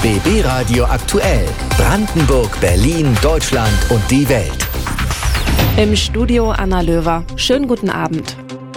BB Radio aktuell. Brandenburg, Berlin, Deutschland und die Welt. Im Studio Anna Löwer. Schönen guten Abend.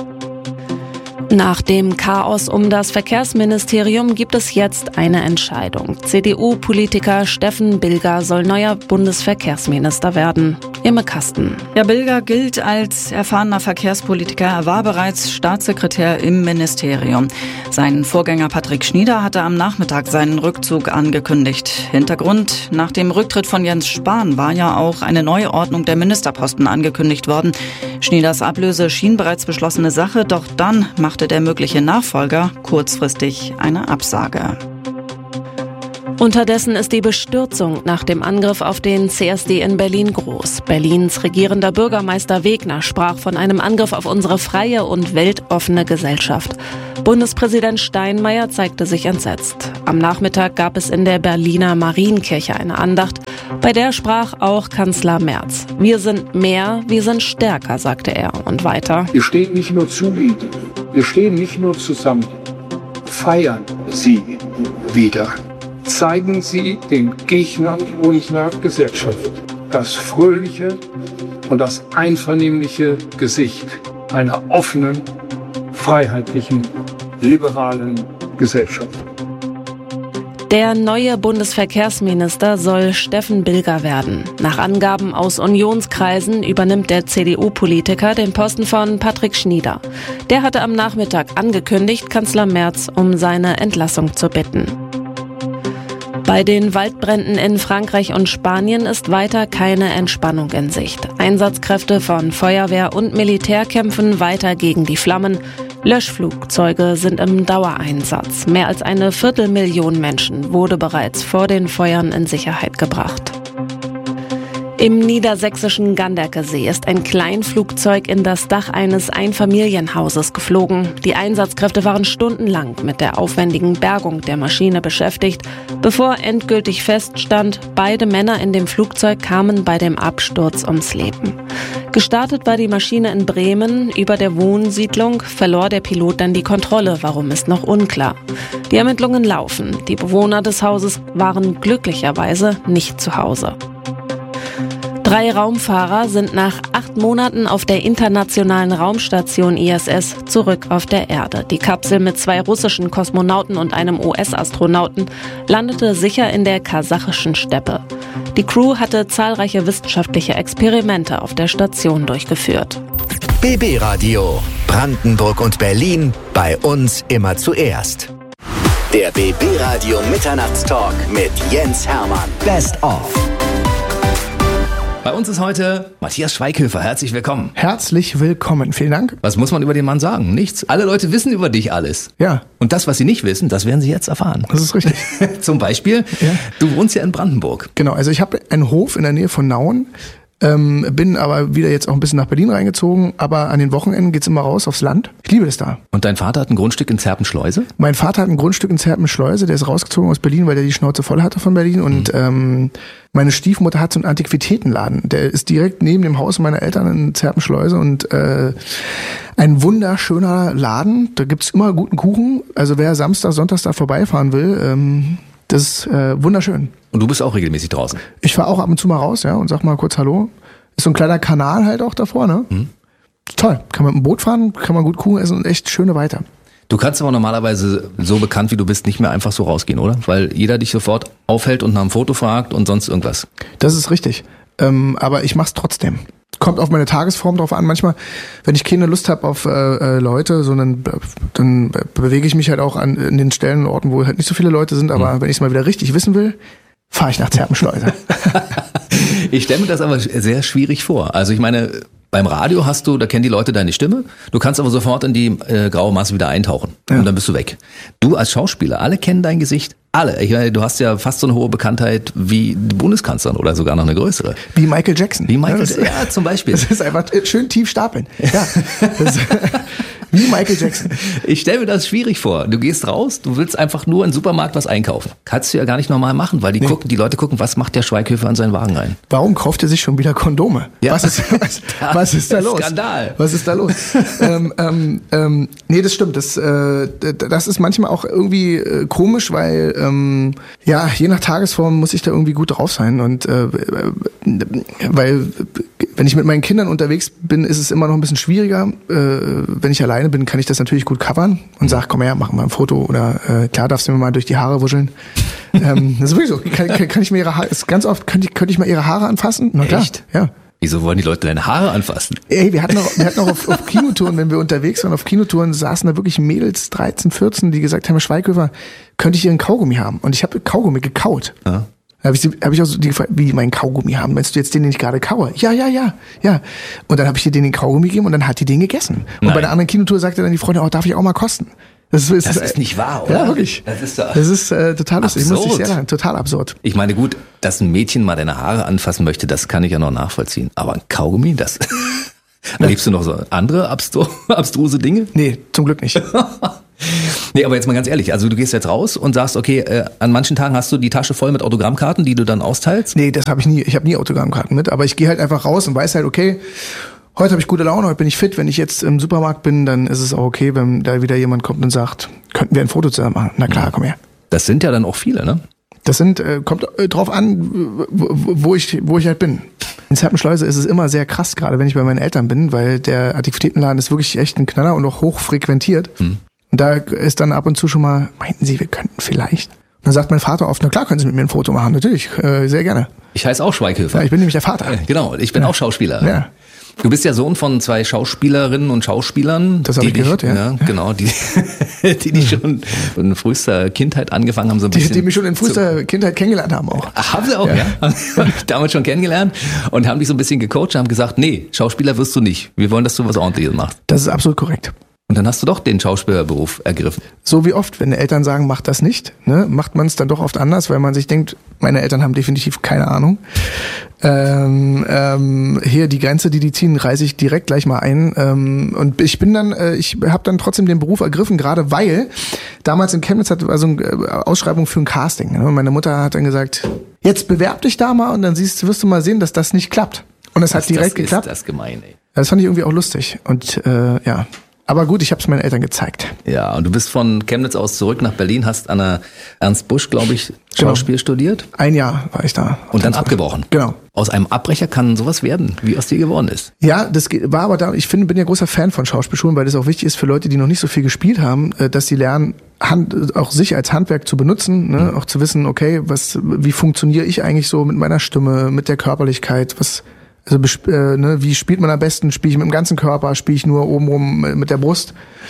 Nach dem Chaos um das Verkehrsministerium gibt es jetzt eine Entscheidung. CDU-Politiker Steffen Bilger soll neuer Bundesverkehrsminister werden. Imme Kasten. Ja, Bilger gilt als erfahrener Verkehrspolitiker. Er war bereits Staatssekretär im Ministerium. Sein Vorgänger Patrick Schnieder hatte am Nachmittag seinen Rückzug angekündigt. Hintergrund: Nach dem Rücktritt von Jens Spahn war ja auch eine Neuordnung der Ministerposten angekündigt worden. Schnieders Ablöse schien bereits beschlossene Sache, doch dann machte der mögliche Nachfolger kurzfristig eine Absage. Unterdessen ist die Bestürzung nach dem Angriff auf den CSD in Berlin groß. Berlins regierender Bürgermeister Wegner sprach von einem Angriff auf unsere freie und weltoffene Gesellschaft. Bundespräsident Steinmeier zeigte sich entsetzt. Am Nachmittag gab es in der Berliner Marienkirche eine Andacht. Bei der sprach auch Kanzler Merz. Wir sind mehr, wir sind stärker, sagte er. Und weiter: Wir stehen nicht nur zu Ihnen, wir stehen nicht nur zusammen. Feiern Sie wieder. Zeigen Sie den Gegnern unserer Gesellschaft das fröhliche und das einvernehmliche Gesicht einer offenen, freiheitlichen, liberalen Gesellschaft. Der neue Bundesverkehrsminister soll Steffen Bilger werden. Nach Angaben aus Unionskreisen übernimmt der CDU-Politiker den Posten von Patrick Schnieder. Der hatte am Nachmittag angekündigt, Kanzler Merz um seine Entlassung zu bitten. Bei den Waldbränden in Frankreich und Spanien ist weiter keine Entspannung in Sicht. Einsatzkräfte von Feuerwehr und Militär kämpfen weiter gegen die Flammen. Löschflugzeuge sind im Dauereinsatz. Mehr als 250.000 Menschen wurde bereits vor den Feuern in Sicherheit gebracht. Im niedersächsischen Ganderkesee ist ein Kleinflugzeug in das Dach eines Einfamilienhauses geflogen. Die Einsatzkräfte waren stundenlang mit der aufwendigen Bergung der Maschine beschäftigt, bevor endgültig feststand, beide Männer in dem Flugzeug kamen bei dem Absturz ums Leben. Gestartet war die Maschine in Bremen. Über der Wohnsiedlung verlor der Pilot dann die Kontrolle. Warum, ist noch unklar. Die Ermittlungen laufen. Die Bewohner des Hauses waren glücklicherweise nicht zu Hause. 3 Raumfahrer sind nach 8 Monaten auf der internationalen Raumstation ISS zurück auf der Erde. Die Kapsel mit 2 russischen Kosmonauten und einem US-Astronauten landete sicher in der kasachischen Steppe. Die Crew hatte zahlreiche wissenschaftliche Experimente auf der Station durchgeführt. BB Radio. Brandenburg und Berlin. Bei uns immer zuerst. Der BB Radio Mitternachtstalk mit Jens Hermann. Best of. Bei uns ist heute Matthias Schweighöfer. Herzlich willkommen. Herzlich willkommen. Vielen Dank. Was muss man über den Mann sagen? Nichts. Alle Leute wissen über dich alles. Ja. Und das, was sie nicht wissen, das werden sie jetzt erfahren. Das ist richtig. Zum Beispiel, ja. Du wohnst ja in Brandenburg. Genau, also ich habe einen Hof in der Nähe von Nauen. Bin aber wieder jetzt auch ein bisschen nach Berlin reingezogen, aber an den Wochenenden geht's immer raus aufs Land. Ich liebe das da. Und dein Vater hat ein Grundstück in Zerpenschleuse? Mein Vater hat ein Grundstück in Zerpenschleuse, der ist rausgezogen aus Berlin, weil der die Schnauze voll hatte von Berlin. Und meine Stiefmutter hat so einen Antiquitätenladen. Der ist direkt neben dem Haus meiner Eltern in Zerpenschleuse und ein wunderschöner Laden. Da gibt's immer guten Kuchen. Also wer Samstag, Sonntags da vorbeifahren will, das ist wunderschön. Und du bist auch regelmäßig draußen? Ich fahre auch ab und zu mal raus, ja, und sag mal kurz Hallo. Ist so ein kleiner Kanal halt auch davor, ne? Mhm. Toll. Kann man mit dem Boot fahren, kann man gut Kuchen essen und echt schöne weiter. Du kannst aber normalerweise, so bekannt wie du bist, nicht mehr einfach so rausgehen, oder? Weil jeder dich sofort aufhält und nach einem Foto fragt und sonst irgendwas. Das ist richtig. Aber ich mach's trotzdem. Kommt auf meine Tagesform drauf an. Manchmal, wenn ich keine Lust habe auf Leute, sondern dann bewege ich mich halt auch in den Stellen und Orten, wo halt nicht so viele Leute sind. Aber wenn ich es mal wieder richtig wissen will, fahre ich nach Zerpenschleuse. Ich stelle mir das aber sehr schwierig vor. Also ich meine, beim Radio da kennen die Leute deine Stimme. Du kannst aber sofort in die graue Masse wieder eintauchen. Ja. Und dann bist du weg. Du als Schauspieler, alle kennen dein Gesicht. Alle. Ich meine, du hast ja fast so eine hohe Bekanntheit wie die Bundeskanzlerin oder sogar noch eine größere. Wie Michael Jackson. Wie Michael, ja, zum Beispiel. Das ist einfach schön tief stapeln. Ja. Wie Michael Jackson. Ich stelle mir das schwierig vor. Du gehst raus, du willst einfach nur in den Supermarkt was einkaufen. Kannst du ja gar nicht normal machen, weil die Leute gucken, was macht der Schweighöfer in seinen Wagen rein. Warum kauft er sich schon wieder Kondome? Ja. Was ist da los? Skandal. Was ist da los? Nee, das stimmt. Das ist manchmal auch irgendwie komisch, weil je nach Tagesform muss ich da irgendwie gut drauf sein. Und weil wenn ich mit meinen Kindern unterwegs bin, ist es immer noch ein bisschen schwieriger. Wenn ich alleine bin, kann ich das natürlich gut covern und sage, komm her, mach mal ein Foto oder klar darfst du mir mal durch die Haare wuscheln. Das ist sowieso. Kann ich mir ihre Haare, ganz oft könnte ich mal ihre Haare anfassen? Na klar. Echt? Ja. Wieso wollen die Leute deine Haare anfassen? Ey, wir hatten auch auf Kinotouren, wenn wir unterwegs waren, auf Kinotouren saßen da wirklich Mädels, 13, 14, die gesagt haben, Herr Schweighöfer, könnte ich Ihren Kaugummi haben? Und ich habe Kaugummi gekaut. Ja. Hab ich auch so die gefragt, wie meinen Kaugummi haben? Meinst du jetzt den ich gerade kaue? Ja. Und dann habe ich ihr den Kaugummi gegeben und dann hat die den gegessen. Und bei der anderen Kinotour sagte dann die Freundin, darf ich auch mal kosten? Das ist nicht wahr, oder? Ja, wirklich. Das ist total lustig. Ich muss dich sehr lachen. Total absurd. Ich meine, gut, dass ein Mädchen mal deine Haare anfassen möchte, das kann ich ja noch nachvollziehen. Aber ein Kaugummi, das... Erlebst du noch so andere abstruse Dinge? Nee, zum Glück nicht. Nee, aber jetzt mal ganz ehrlich, also du gehst jetzt raus und sagst, okay, an manchen Tagen hast du die Tasche voll mit Autogrammkarten, die du dann austeilst? Nee, das habe ich nie. Ich habe nie Autogrammkarten mit, aber ich gehe halt einfach raus und weiß halt, okay, heute habe ich gute Laune, heute bin ich fit. Wenn ich jetzt im Supermarkt bin, dann ist es auch okay, wenn da wieder jemand kommt und sagt, könnten wir ein Foto zusammen machen? Na klar, komm her. Das sind ja dann auch viele, ne? Das kommt drauf an, wo ich halt bin. In Zerpenschleuse ist es immer sehr krass, gerade wenn ich bei meinen Eltern bin, weil der Antiquitätenladen ist wirklich echt ein Knaller und auch hoch frequentiert. Und da ist dann ab und zu schon mal, meinten Sie, wir könnten vielleicht. Und dann sagt mein Vater oft, na klar, können Sie mit mir ein Foto machen, natürlich, sehr gerne. Ich heiße auch Schweighöfer. Ja, ich bin nämlich der Vater. Genau, ich bin auch Schauspieler. Ja. Du bist ja Sohn von 2 Schauspielerinnen und Schauspielern. Das habe ich gehört, ja. Genau, die schon in frühester Kindheit angefangen haben, so ein bisschen. Die mich schon in frühester Kindheit kennengelernt haben auch. Ach, haben sie auch, ja. Haben mich damals schon kennengelernt und haben dich so ein bisschen gecoacht und haben gesagt, nee, Schauspieler wirst du nicht. Wir wollen, dass du was Ordentliches machst. Das ist absolut korrekt. Und dann hast du doch den Schauspielerberuf ergriffen. So wie oft, wenn Eltern sagen, mach das nicht, ne, macht man es dann doch oft anders, weil man sich denkt, meine Eltern haben definitiv keine Ahnung. Hier die Grenze, die ziehen, reiße ich direkt gleich mal ein. Und ich habe dann trotzdem den Beruf ergriffen, gerade weil damals in Chemnitz also eine Ausschreibung für ein Casting. Ne? Und meine Mutter hat dann gesagt, jetzt bewerb dich da mal und dann wirst du mal sehen, dass das nicht klappt. Und es hat direkt geklappt. Das ist gemein, ey. Das fand ich irgendwie auch lustig. Und ja. Aber gut, ich habe es meinen Eltern gezeigt. Ja, und du bist von Chemnitz aus zurück nach Berlin, hast an der Ernst Busch, glaube ich, Schauspiel studiert. 1 Jahr war ich da. Und dann abgebrochen. Genau. Aus einem Abbrecher kann sowas werden, wie aus dir geworden ist. Ja, das war aber da, bin ja großer Fan von Schauspielschulen, weil das auch wichtig ist für Leute, die noch nicht so viel gespielt haben, dass sie lernen, auch sich als Handwerk zu benutzen, ne? Auch zu wissen, okay, wie funktioniere ich eigentlich so mit meiner Stimme, mit der Körperlichkeit, wie spielt man am besten? Spiele ich mit dem ganzen Körper? Spiele ich nur obenrum mit der Brust?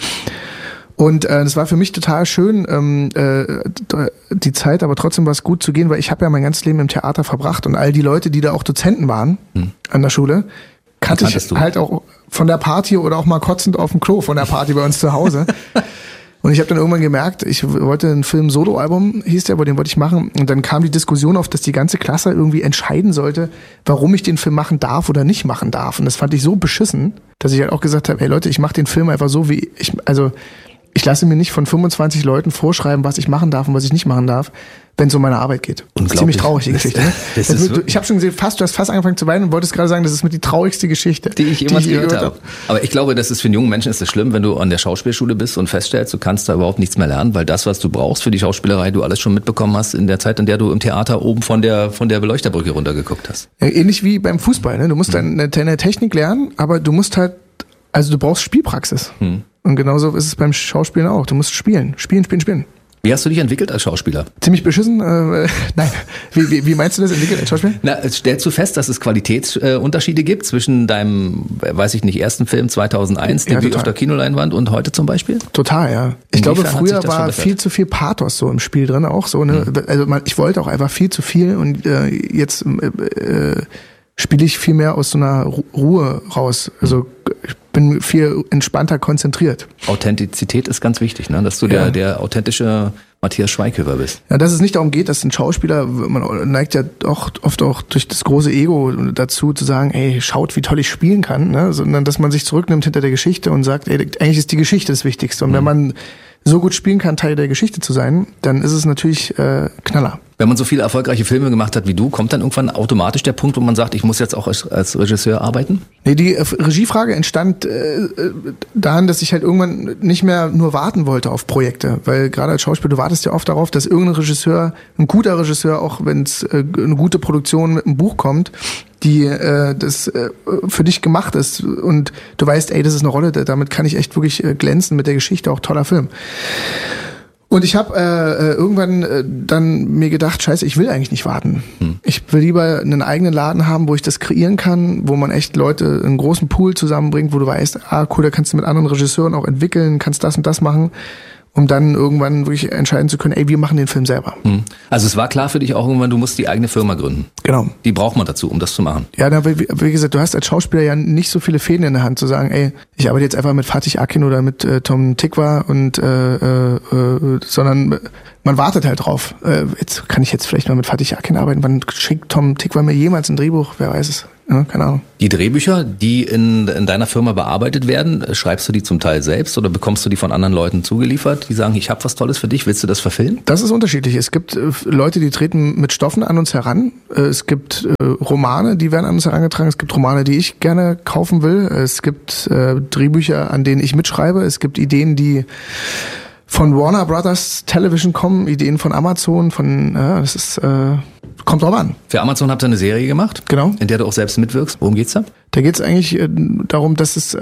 Und das war für mich total schön, die Zeit, aber trotzdem war es gut zu gehen, weil ich habe ja mein ganzes Leben im Theater verbracht und all die Leute, die da auch Dozenten waren an der Schule, kannte ich halt auch von der Party oder auch mal kotzend auf dem Klo von der Party bei uns zu Hause. Und ich habe dann irgendwann gemerkt, ich wollte einen Film Solo-Album, hieß der, aber den wollte ich machen. Und dann kam die Diskussion auf, dass die ganze Klasse irgendwie entscheiden sollte, warum ich den Film machen darf oder nicht machen darf. Und das fand ich so beschissen, dass ich halt auch gesagt habe, hey Leute, ich mache den Film einfach so, wie ich lasse mir nicht von 25 Leuten vorschreiben, was ich machen darf und was ich nicht machen darf, wenn es um meine Arbeit geht. Das ist ziemlich traurig, die Geschichte. Ne? Ich habe schon gesehen, du hast fast angefangen zu weinen und wolltest gerade sagen, das ist mit die traurigste Geschichte, die ich jemals gehört habe. Aber ich glaube, das ist für einen jungen Menschen ist das schlimm, wenn du an der Schauspielschule bist und feststellst, du kannst da überhaupt nichts mehr lernen, weil das, was du brauchst für die Schauspielerei, du alles schon mitbekommen hast in der Zeit, in der du im Theater oben von der Beleuchterbrücke runtergeguckt hast. Ja, ähnlich wie beim Fußball. Ne? Du musst deine Technik lernen, aber du musst halt, du brauchst Spielpraxis. Und genauso ist es beim Schauspielen auch. Du musst spielen. Wie hast du dich entwickelt als Schauspieler? Ziemlich beschissen. Nein. Wie meinst du das, entwickelt als Schauspieler? Stellst du fest, dass es Qualitätsunterschiede gibt zwischen deinem, ersten Film 2001, Debüt auf der Kinoleinwand und heute zum Beispiel? Total, ja. Ich glaube, früher war viel zu viel Pathos so im Spiel drin auch so. Ne? Also ich wollte auch einfach viel zu viel und jetzt spiele ich viel mehr aus so einer Ruhe raus. Also ich bin viel entspannter konzentriert. Authentizität ist ganz wichtig, ne? Dass du der authentische Matthias Schweighöfer bist. Ja, dass es nicht darum geht, dass ein Schauspieler, man neigt ja auch oft auch durch das große Ego dazu zu sagen, ey, schaut, wie toll ich spielen kann, ne? Sondern dass man sich zurücknimmt hinter der Geschichte und sagt, ey, eigentlich ist die Geschichte das Wichtigste. Und wenn man so gut spielen kann, Teil der Geschichte zu sein, dann ist es natürlich Knaller. Wenn man so viele erfolgreiche Filme gemacht hat wie du, kommt dann irgendwann automatisch der Punkt, wo man sagt, ich muss jetzt auch als Regisseur arbeiten? Nee, die Regiefrage entstand daran, dass ich halt irgendwann nicht mehr nur warten wollte auf Projekte. Weil gerade als Schauspieler, du wartest ja oft darauf, dass irgendein Regisseur, ein guter Regisseur, auch wenn es eine gute Produktion mit einem Buch kommt, die das für dich gemacht ist und du weißt, ey, das ist eine Rolle, damit kann ich echt wirklich glänzen mit der Geschichte, auch toller Film. Und ich habe irgendwann dann mir gedacht, scheiße, ich will eigentlich nicht warten. Ich will lieber einen eigenen Laden haben, wo ich das kreieren kann, wo man echt Leute einen großen Pool zusammenbringt, wo du weißt, cool, da kannst du mit anderen Regisseuren auch entwickeln, kannst das und das machen, um dann irgendwann wirklich entscheiden zu können, ey, wir machen den Film selber. Also es war klar für dich auch irgendwann, du musst die eigene Firma gründen. Genau. Die braucht man dazu, um das zu machen. Ja, wie gesagt, du hast als Schauspieler ja nicht so viele Fäden in der Hand, zu sagen, ey, ich arbeite jetzt einfach mit Fatih Akin oder mit Tom Tykwer und sondern man wartet halt drauf. Jetzt kann ich jetzt vielleicht mal mit Fatih Akin arbeiten. Wann schickt Tom Tykwer mir jemals ein Drehbuch? Wer weiß es. Ja, keine Ahnung. Die Drehbücher, die in deiner Firma bearbeitet werden, schreibst du die zum Teil selbst oder bekommst du die von anderen Leuten zugeliefert, die sagen, ich habe was Tolles für dich, willst du das verfilmen? Das ist unterschiedlich. Es gibt Leute, die treten mit Stoffen an uns heran. Es gibt Romane, die werden an uns herangetragen. Es gibt Romane, die ich gerne kaufen will. Es gibt Drehbücher, an denen ich mitschreibe. Es gibt Ideen, die von Warner Brothers Television kommen, Ideen von Amazon, das ist kommt drauf an. Für Amazon habt ihr eine Serie gemacht, genau, in der du auch selbst mitwirkst. Worum geht's da? Da geht's eigentlich darum, dass es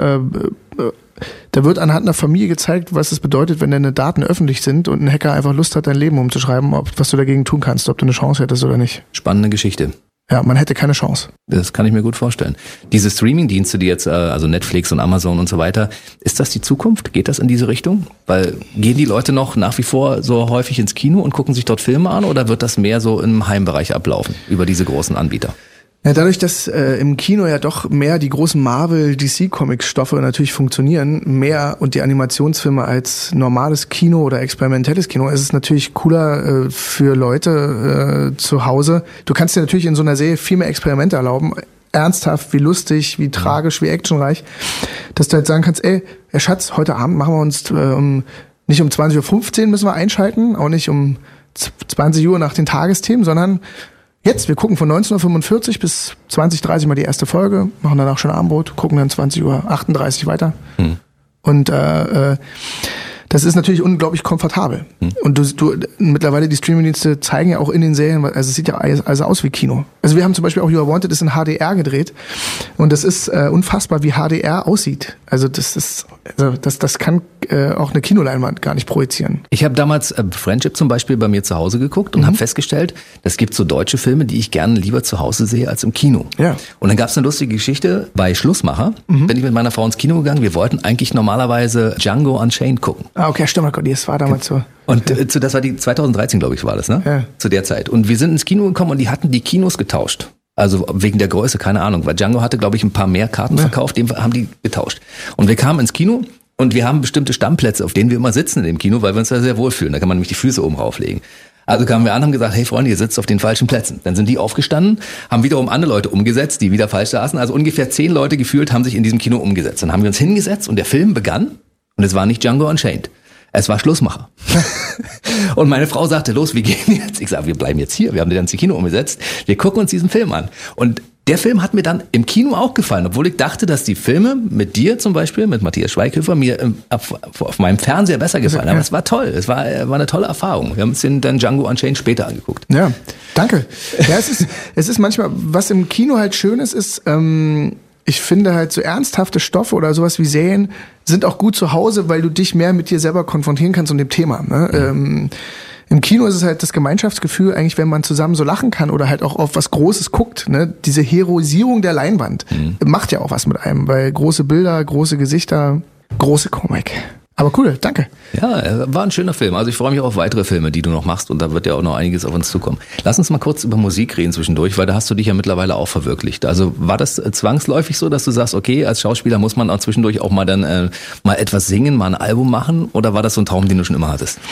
da wird anhand einer Familie gezeigt, was es bedeutet, wenn deine Daten öffentlich sind und ein Hacker einfach Lust hat, dein Leben umzuschreiben, was du dagegen tun kannst, ob du eine Chance hättest oder nicht. Spannende Geschichte. Ja, man hätte keine Chance. Das kann ich mir gut vorstellen. Diese Streaming-Dienste, die jetzt, also Netflix und Amazon und so weiter, ist das die Zukunft? Geht das in diese Richtung? Weil gehen die Leute noch nach wie vor so häufig ins Kino und gucken sich dort Filme an oder wird das mehr so im Heimbereich ablaufen über diese großen Anbieter? Ja, dadurch, dass im Kino ja doch mehr die großen Marvel-DC-Comics-Stoffe natürlich funktionieren, mehr und die Animationsfilme als normales Kino oder experimentelles Kino, ist es natürlich cooler für Leute zu Hause. Du kannst dir natürlich in so einer Serie viel mehr Experimente erlauben, ernsthaft, wie lustig, wie tragisch, wie actionreich, dass du halt sagen kannst, ey, Herr Schatz, heute Abend machen wir uns nicht um 20.15 Uhr müssen wir einschalten, auch nicht um 20 Uhr nach den Tagesthemen, sondern jetzt, wir gucken von 19.45 bis 20.30 mal die erste Folge, machen danach schon Abendbrot, gucken dann 20.38 Uhr weiter. Und das ist natürlich unglaublich komfortabel. Und du mittlerweile die Streamingdienste zeigen ja auch in den Serien, also es sieht ja also aus wie Kino. Also wir haben zum Beispiel auch You Are Wanted ist in HDR gedreht und das ist unfassbar, wie HDR aussieht. Also das kann auch eine Kinoleinwand gar nicht projizieren. Ich habe damals Friendship zum Beispiel bei mir zu Hause geguckt und habe festgestellt, es gibt so deutsche Filme, die ich gerne lieber zu Hause sehe als im Kino. Ja. Und dann gab es eine lustige Geschichte bei Schlussmacher. Bin ich mit meiner Frau ins Kino gegangen. Wir wollten eigentlich normalerweise Django Unchained gucken. Ah, okay, stimmt, das war damals so. Und das war die 2013, glaube ich, war das, ne? Ja. Zu der Zeit. Und wir sind ins Kino gekommen und die hatten die Kinos getauscht. Also wegen der Größe, keine Ahnung. Weil Django hatte, glaube ich, ein paar mehr Karten verkauft, dem haben die getauscht. Und wir kamen ins Kino und wir haben bestimmte Stammplätze, auf denen wir immer sitzen in dem Kino, weil wir uns da sehr wohlfühlen. Da kann man nämlich die Füße oben rauflegen. Also kamen wir an und haben gesagt, hey Freunde, ihr sitzt auf den falschen Plätzen. Dann sind die aufgestanden, haben wiederum andere Leute umgesetzt, die wieder falsch saßen. Also ungefähr 10 Leute gefühlt haben sich in diesem Kino umgesetzt. Dann haben wir uns hingesetzt und der Film begann und es war nicht Django Unchained. Es war Schlussmacher. Und meine Frau sagte, los, wir gehen jetzt. Ich sage, wir bleiben jetzt hier. Wir haben den ganzen Kino umgesetzt. Wir gucken uns diesen Film an. Und der Film hat mir dann im Kino auch gefallen, obwohl ich dachte, dass die Filme mit dir zum Beispiel, mit Matthias Schweighöfer, mir auf meinem Fernseher besser gefallen. Aber es war toll. Es war eine tolle Erfahrung. Wir haben uns den dann Django Unchained später angeguckt. Ja, danke. Ja, es ist manchmal, was im Kino halt schön ist, ich finde halt so ernsthafte Stoffe oder sowas wie Serien sind auch gut zu Hause, weil du dich mehr mit dir selber konfrontieren kannst und dem Thema. Ne? Im Kino ist es halt das Gemeinschaftsgefühl, eigentlich, wenn man zusammen so lachen kann oder halt auch auf was Großes guckt. Ne? Diese Heroisierung der Leinwand macht ja auch was mit einem, weil große Bilder, große Gesichter, große Komik. Aber cool, danke. Ja, war ein schöner Film. Also ich freue mich auch auf weitere Filme, die du noch machst und da wird ja auch noch einiges auf uns zukommen. Lass uns mal kurz über Musik reden zwischendurch, weil da hast du dich ja mittlerweile auch verwirklicht. Also war das zwangsläufig so, dass du sagst, okay, als Schauspieler muss man auch zwischendurch auch mal dann mal etwas singen, mal ein Album machen oder war das so ein Traum, den du schon immer hattest?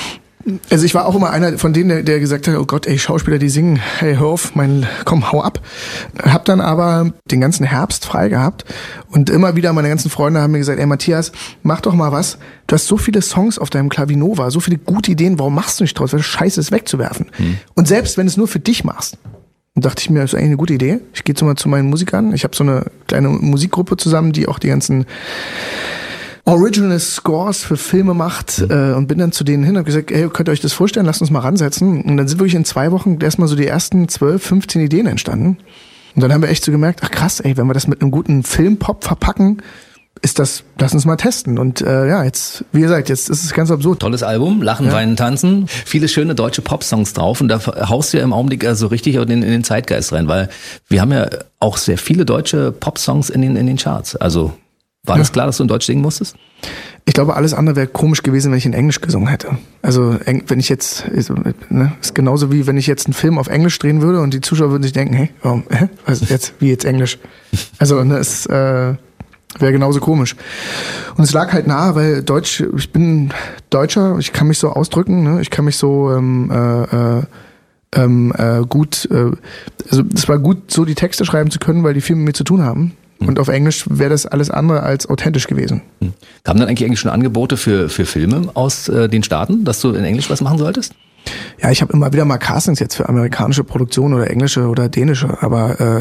Also ich war auch immer einer von denen, der gesagt hat, oh Gott, ey, Schauspieler, die singen, hey, hör auf, komm, hau ab. Hab dann aber den ganzen Herbst frei gehabt und immer wieder meine ganzen Freunde haben mir gesagt, ey Matthias, mach doch mal was. Du hast so viele Songs auf deinem Klavinova, so viele gute Ideen, warum machst du nicht draus? Weil das Scheiße ist wegzuwerfen. Und selbst wenn es nur für dich machst, dachte ich mir, das ist eigentlich eine gute Idee. Ich gehe mal zu meinen Musikern. Ich habe so eine kleine Musikgruppe zusammen, die auch die ganzen Original Scores für Filme macht und bin dann zu denen hin und habe gesagt, ey, könnt ihr euch das vorstellen, lasst uns mal ransetzen. Und dann sind wirklich in 2 Wochen erstmal so die ersten 12, 15 Ideen entstanden. Und dann haben wir echt so gemerkt, ach krass, ey, wenn wir das mit einem guten Filmpop verpacken, ist das, lass uns mal testen. Und jetzt, wie gesagt, jetzt ist es ganz absurd. Tolles Album, Lachen, Weinen, Tanzen. Viele schöne deutsche Pop-Songs drauf und da haust du ja im Augenblick so richtig in den Zeitgeist rein, weil wir haben ja auch sehr viele deutsche Pop-Songs in den Charts. Also war das klar, dass du in Deutsch singen musstest? Ich glaube, alles andere wäre komisch gewesen, wenn ich in Englisch gesungen hätte. Also wenn ich jetzt, ist genauso wie wenn ich jetzt einen Film auf Englisch drehen würde und die Zuschauer würden sich denken, hey, warum, was ist jetzt, wie jetzt Englisch? Also es wäre genauso komisch. Und es lag halt nahe, weil Deutsch, ich bin Deutscher, ich kann mich so ausdrücken, ne? Ich kann mich so gut, also es war gut, so die Texte schreiben zu können, weil die viel mit mir zu tun haben. Und auf Englisch wäre das alles andere als authentisch gewesen. Kamen dann eigentlich schon Angebote für Filme aus den Staaten, dass du in Englisch was machen solltest? Ja, ich habe immer wieder mal Castings jetzt für amerikanische Produktionen oder englische oder dänische, aber